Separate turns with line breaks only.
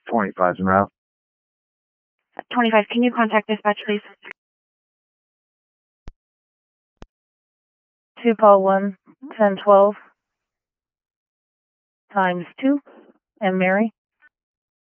25's en route.
25, can you contact dispatch, please?
2 call 1, 1012 times 2, and Mary.